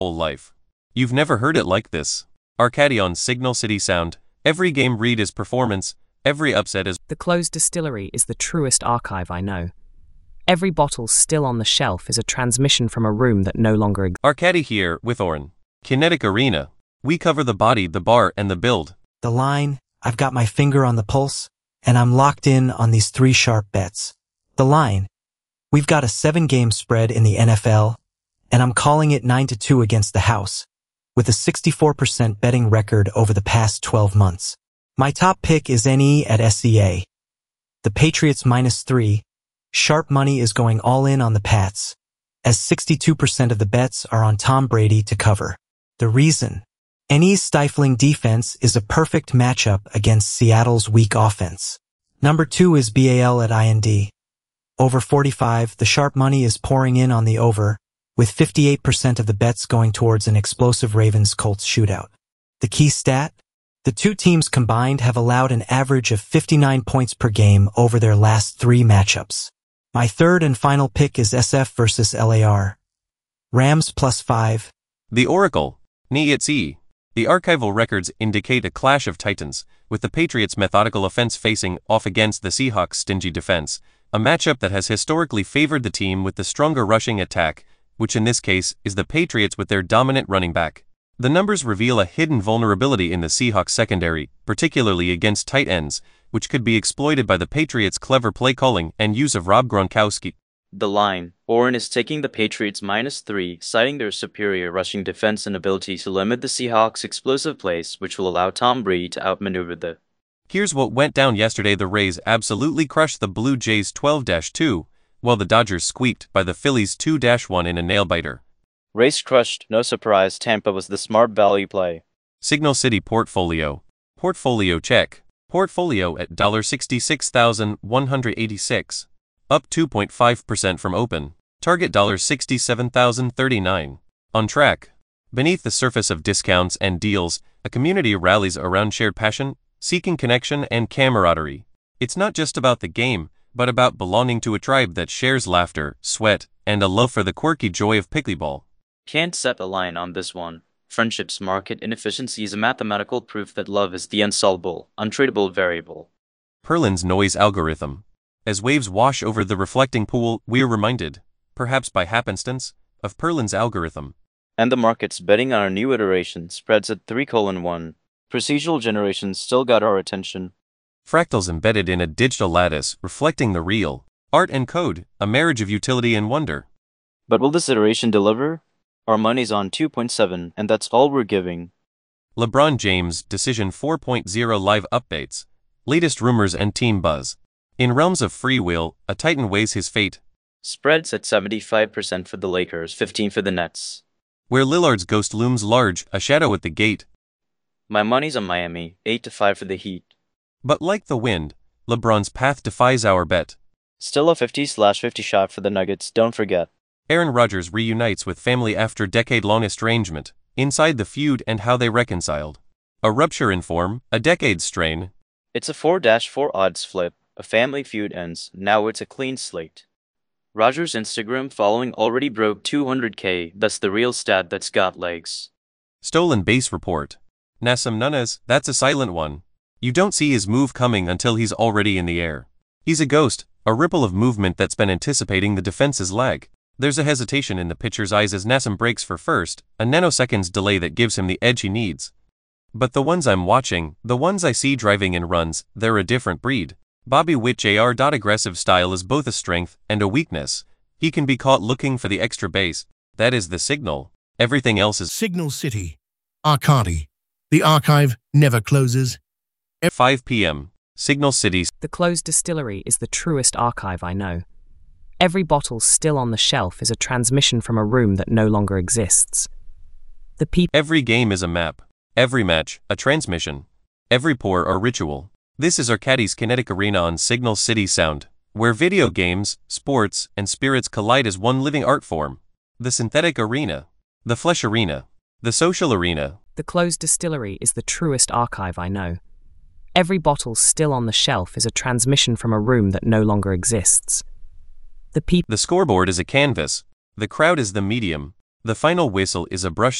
whole life. You've never heard it like this. Arcadi on Signal City Sound. Every game read is performance, every upset is... The closed distillery is the truest archive I know. Every bottle still on the shelf is a transmission from a room that no longer exists. Arcadi here with Oren. Kinetic Arena. We cover the body, the bar, and the build. The line, I've got my finger on the pulse, and I'm locked in on these 3 sharp bets. The line, we've got a 7-game spread in the NFL, and I'm calling it 9-2 against the house, with a 64% betting record over the past 12 months. My top pick is NE at SEA. The Patriots -3. Sharp money is going all in on the Pats, as 62% of the bets are on Tom Brady to cover. The reason? NE's stifling defense is a perfect matchup against Seattle's weak offense. Number 2 is BAL at IND. Over 45, the sharp money is pouring in on the over, with 58% of the bets going towards an explosive Ravens-Colts shootout. The key stat? The 2 teams combined have allowed an average of 59 points per game over their last 3 matchups. My third and final pick is SF versus LAR. Rams +5. The Oracle. NE at E. The archival records indicate a clash of titans, with the Patriots' methodical offense facing off against the Seahawks' stingy defense, a matchup that has historically favored the team with the stronger rushing attack, which in this case is the Patriots with their dominant running back. The numbers reveal a hidden vulnerability in the Seahawks secondary, particularly against tight ends, which could be exploited by the Patriots' clever play calling and use of Rob Gronkowski. The line, Oren is taking the Patriots -3, citing their superior rushing defense and ability to limit the Seahawks' explosive plays, which will allow Tom Brady to outmaneuver the... Here's what went down yesterday. The Rays absolutely crushed the Blue Jays 12-2, while the Dodgers squeaked by the Phillies 2-1 in a nail-biter. Rays crushed, no surprise, Tampa was the smart value play. Signal City Portfolio. Portfolio check. Portfolio at $66,186. Up 2.5% from open. Target $67,039. On track. Beneath the surface of discounts and deals, a community rallies around shared passion, seeking connection and camaraderie. It's not just about the game, but about belonging to a tribe that shares laughter, sweat, and a love for the quirky joy of pickleball. Can't set a line on this one. Friendship's market inefficiency is a mathematical proof that love is the unsolvable, untradeable variable. Perlin's noise algorithm. As waves wash over the reflecting pool, we are reminded, perhaps by happenstance, of Perlin's algorithm. And the market's betting on a new iteration spreads at 3:1. Procedural generations still got our attention. Fractals embedded in a digital lattice, reflecting the real. Art and code, a marriage of utility and wonder. But will this iteration deliver? Our money's on 2.7, and that's all we're giving. LeBron James Decision 4.0 live updates. Latest rumors and team buzz. In realms of free will, a titan weighs his fate. Spreads at 75% for the Lakers, 15% for the Nets. Where Lillard's ghost looms large, a shadow at the gate. My money's on Miami, 8-5 for the Heat. But like the wind, LeBron's path defies our bet. Still a 50/50 shot for the Nuggets, don't forget. Aaron Rodgers reunites with family after decade-long estrangement, inside the feud and how they reconciled. A rupture in form, a decade strain. It's a 4-4 odds flip. A family feud ends, now it's a clean slate. Rodgers' Instagram following already broke 200K, that's the real stat that's got legs. Stolen base report. Nassim Nunez, that's a silent one. You don't see his move coming until he's already in the air. He's a ghost, a ripple of movement that's been anticipating the defense's lag. There's a hesitation in the pitcher's eyes as Nassim breaks for first, a nanoseconds delay that gives him the edge he needs. But the ones I'm watching, the ones I see driving in runs, they're a different breed. Bobby Witt Jr. Aggressive style is both a strength and a weakness. He can be caught looking for the extra base. That is the signal. Everything else is Signal City. Arcadi. The archive never closes. 5 p.m. Signal City. The closed distillery is the truest archive I know. Every bottle still on the shelf is a transmission from a room that no longer exists. Every game is a map. Every match, a transmission. Every pour, a ritual. This is Arcadi's Kinetic Arena on Signal City Sound, where video games, sports, and spirits collide as one living art form. The synthetic arena. The flesh arena. The social arena. The closed distillery is the truest archive I know. Every bottle still on the shelf is a transmission from a room that no longer exists. The scoreboard is a canvas. The crowd is the medium. The final whistle is a brush